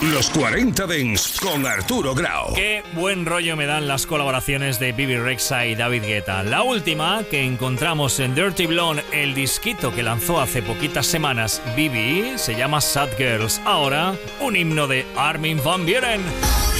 Los 40 Dents con Arturo Grau. Qué buen rollo me dan las colaboraciones de Bibi Rexha y David Guetta. La última que encontramos en Dirty Blonde, el disquito que lanzó hace poquitas semanas Bibi, se llama Sad Girls. Ahora, un himno de Armin van Buuren.